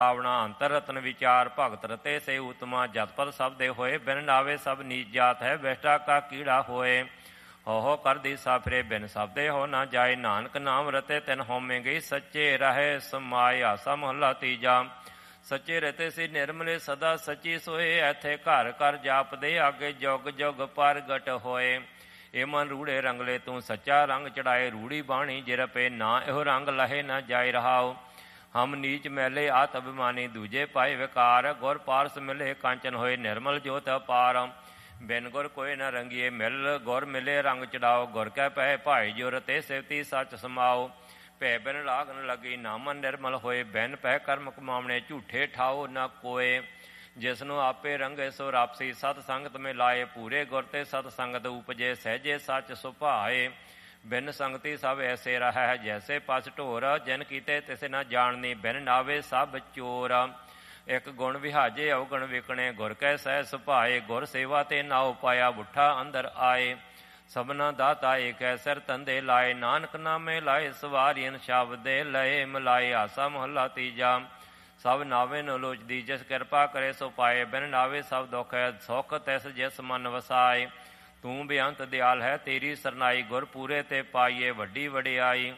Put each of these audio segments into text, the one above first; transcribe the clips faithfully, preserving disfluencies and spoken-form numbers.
ਭਾਵਨਾ ਅੰਤਰ ਰਤਨ ਵਿਚਾਰ ਭਗਤ ਰਤੇ ਸੇ ਉਤਮਾ ਜਤਪਦ ਸਭ ਦੇ ਹੋਏ ਬਿਨ ਨਾਵੇ ਸਭ ਨੀਚ ਜਾਤ ਹੈ ਬੈਸ਼ਟਾ ਕਾ ਕੀੜਾ ਹੋਏ ਹੋ ਹੋ ਕਰ ਦੀਸਾ ਫਿਰੇ ਬਿਨ ਸਬਦੇ ਹੋ ਨਾ ਜਾਏ ਨਾਨਕ ਨਾਮ ਰਤੇ ਤਿਨ ਹੋਮੇ ਗਈ ਸੱਚੇ ਰਹੇ ਸਮਾਏ ਆਸਾ ਮਹੱਲਾ ਤੀਜਾ ਸੱਚੇ ਰਤੇ ਸੀ ਨਿਰਮਲੇ ਸਦਾ ਸੱਚੀ ਸੋਏ ਐਥੇ ਘਰ ਘਰ ਜਾਪਦੇ ਆਗੇ ਜੁਗ ਜੁਗ ਪ੍ਰਗਟ ਹੋਏ ਇਹ ਮਨ ਰੂੜੇ ਰੰਗਲੇ ਤੂੰ ਸੱਚਾ ਰੰਗ ਚੜਾਏ ਰੂੜੀ ਬਾਣੀ ਜਿਰਪੇ ਨਾ ਇਹੋ ਰੰਗ ਲਹੇ ਨਾ ਜਾਏ ਰਹਾਓ ਹਮ ਨੀਚ ਮੈਲੇ ਆਤ ਅਭਿਮਾਨੀ ਦੂਜੇ ਪਾਏ ਵਿਕਾਰ ਗੁਰ ਪਾਰਸ ਮਿਲੇ ਕਾਂਚਨ ਹੋਏ ਨਿਰਮਲ ਜੋਤ ਅਪਾਰ ਬਿਨ ਗੁਰ ਕੋਈ ਨ ਰੰਗੀਏ ਮਿਲ ਗੁਰ ਮਿਲੇ ਰੰਗ ਚੜਾਓ ਗੁਰ ਕੈ ਪੈ ਭਾਈ ਜੋ ਰਤੇ ਸਿਵਤੀ ਸੱਚ ਸਮਾਓ ਭੈ ਬਿਨ ਲਾਗ ਨ ਲੱਗੀ ਨਾਮਨ ਨਿਰਮਲ ਹੋਏ ਬਿਨ ਪੈ ਕਰਮ ਕਮਾਵਣੇ ਝੂਠੇ ਠਾਓ ਨ ਕੋਏ ਜਿਸ ਨੂੰ ਆਪੇ ਰੰਗੇ ਸੋ ਰਾਪਸੀ ਸਤ ਸੰਗਤ ਮੇ ਲਾਏ ਪੂਰੇ ਗੁਰ ਤੇ ਸਤ ਸੰਗਤ ਉਪਜੇ ਸਹਿਜੇ ਸੱਚ ਸੁਭਾਏ ਬਿਨ ਸੰਗਤੀ ਸਭ ਐਸੇ ਰਹਿ ਜੈਸੇ ਪਸ ਢੋਰ ਜਿਨ ਕੀਤੇ ਤਿਸ ਨ ਜਾਣਨੀ ਬਿਨ ਨਾਵੇ ਸਭ ਚੋਰ ਇੱਕ ਗੁਣ ਵਿਹਾਜੇ ਅਵਗੁਣ ਵਿਕਣੇ ਗੁਰ ਕੈ ਸਹਿ ਸੁਭਾਏ ਗੁਰ ਸੇਵਾ ਤੇ ਨਾ ਉਪਾਇਆ ਬੁੱਠਾ ਅੰਦਰ ਆਏ ਸਭਨਾ ਦਾਤਾ ਏਕੈ ਸਿਰ ਤੰਦੇ ਲਾਏ ਨਾਨਕ ਨਾਮੇ ਲਾਏ ਸਵਾਰੀਨ ਸ਼ਬਦੇ ਲਏ ਮਿਲਾਏ ਆਸਾ ਮਹੱਲਾ ਤੀਜਾ ਸਭ ਨਾਵੇ ਨੂੰ ਲੋਚਦੀ ਜਿਸ ਕਿਰਪਾ ਕਰੇ ਸੋ ਪਾਏ ਬਿਨ ਨਾਵੇ ਸਭ ਦੁੱਖ ਹੈ ਸੁਖ ਤਿਸ ਜਿਸ ਮਨ ਵਸਾਏ ਤੂੰ ਬੇਅੰਤ ਦਿਆਲ ਹੈ ਤੇਰੀ ਸਰਨਾਈ ਗੁਰ ਪੂਰੇ ਤੇ ਪਾਈਏ ਵੱਡੀ ਵਡਿਆਈ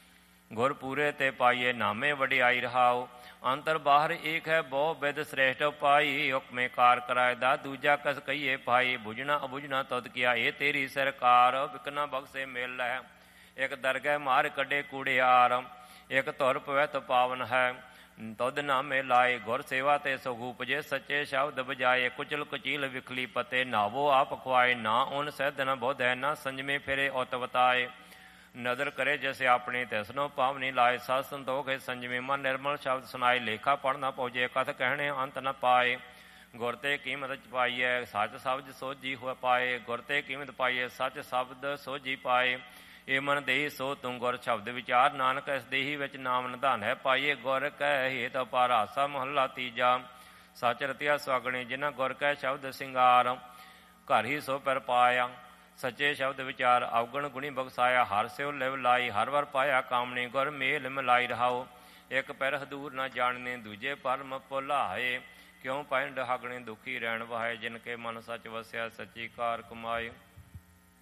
ਗੁਰ ਪੂਰੇ ਤੇ ਪਾਈਏ ਨਾਮੇ ਵਡਿਆਈ ਰਹਾਓ ਅੰਤਰ ਬਾਹਰ ਏਕ ਹੈ ਬਹੁ ਬਿਦ ਸ੍ਰੇਸ਼ਟ ਪਾਈ ਹੁਕਮੇ ਕਾਰ ਕਰਾਏ ਦਾ ਦੂਜਾ ਕਸ ਕਹੀਏ ਭਾਈ ਬੁਝਣਾ ਅਬੁਝਣਾ ਤੁਧ ਕੀਆ ਇਹ ਤੇਰੀ ਸਰਕਾਰ ਬਿਕਨਾ ਬਖਸ਼ੇ ਮਿਲ ਹੈ ਇੱਕ ਦਰਗਹਿ ਮਾਰ ਕੱਢੇ ਕੂੜਿਆਰ ਇੱਕ ਧੁਰ ਪਵਿੱਤ ਪਾਵਨ ਹੈ ਤੁਧ ਨਾਮੇ ਲਾਏ ਗੁਰ ਸੇਵਾ ਤੇ ਸੁਖ ਉਪਜੇ ਸੱਚੇ ਸ਼ਬਦ ਬਜਾਏ ਕੁਚਲ ਕੁਚੀਲ ਵਿਖਲੀ ਪਤੇ ਨਾਵੋ ਆਪ ਖਵਾਏ ਨਾ ਉਨ ਸਹਿਦ ਨ ਬੁੱਧ ਹੈ ਨਾ ਸੰਜਮੇ ਫਿਰੇ ਉਤ ਬਤਾਏ ਨਦਰ ਕਰੇ ਜੈਸੇ ਆਪਣੀ ਤਿਸਨੋ ਪਾਵਨੀ ਲਾਏ ਸਤ ਸੰਤੋਖ ਹੈ ਸੰਜਮੀ ਮਨ ਨਿਰਮਲ ਸ਼ਬਦ ਸੁਨਾਏ ਲੇਖਾ ਪੜ੍ਹ ਨਾ ਪਹੁੰਚੇ ਕਥ ਕਹਿਣੇ ਅੰਤ ਨ ਪਾਏ ਗੁਰ ਤੇ ਕੀਮਤ ਪਾਈਐ ਸੱਚ ਸ਼ਬਦ ਸੋਝੀ ਹੋ ਪਾਏ ਗੁਰ ਤੇ ਕੀਮਤ ਪਾਈਐ ਸੱਚ ਸ਼ਬਦ ਸੋਝੀ ਪਾਏ ਇਹ ਮਨ ਦੇਹੀ ਸੋ ਤੂੰ ਗੁਰ ਸ਼ਬਦ ਵਿਚਾਰ ਨਾਨਕ ਇਸ ਦੇਹੀ ਵਿੱਚ ਨਾਮ ਨਿਧਾਨ ਹੈ ਪਾਈਏ ਗੁਰ ਕੈ ਹੇਤ ਅਪਾਰ ਆਸਾ ਮਹੱਲਾ ਤੀਜਾ ਸੱਚ ਰਤਿਆ ਸੁਆਗਣੇ ਜਿਨ੍ਹਾਂ ਗੁਰ ਕੈ ਸ਼ਬਦ ਸਿੰਗਾਰ ਘਰ ਹੀ ਸੋ ਪਰ ਪਾਇਆ ਸੱਚੇ ਸ਼ਬਦ ਵਿਚਾਰ ਅਵਗੁਣ ਗੁਣੀ ਬਖਸਾਇਆ ਹਰ ਸਿਉ ਲਿਵ ਲਾਈ ਹਰ ਵਰ ਪਾਇਆ ਕਾਮਣੀ ਗੁਰ ਮੇਲ ਮਿਲਾਈ ਰਹਾਓ ਇੱਕ ਪੈਰ ਹਦੂਰ ਨਾ ਜਾਣਨੇ ਦੂਜੇ ਪਰਮ ਭੁਲਾਏ ਕਿਉਂ ਪੈਣ ਡਹਾਗਣੇ ਦੁਖੀ ਰਹਿਣ ਵਹਾਏ ਜਿਨ ਕੇ ਮਨ ਸੱਚ ਵਸਿਆ ਸੱਚੀ ਕਾਰ ਕਮਾਏ।